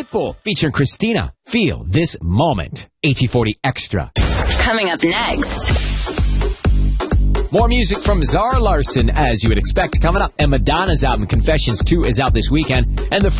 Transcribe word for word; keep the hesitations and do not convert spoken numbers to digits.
Pitbull featuring Christina. Feel this moment. A T forty Extra. Coming up next. More music from Zara Larsson, as you would expect, coming up. And Madonna's album, Confessions two, is out this weekend. And the first